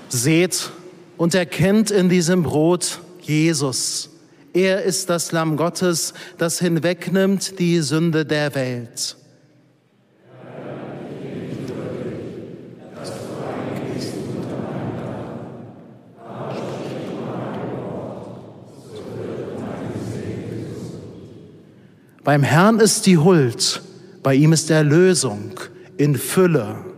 Seht und erkennt in diesem Brot Jesus. Er ist das Lamm Gottes, das hinwegnimmt die Sünde der Welt. Beim Herrn ist die Huld, bei ihm ist Erlösung in Fülle.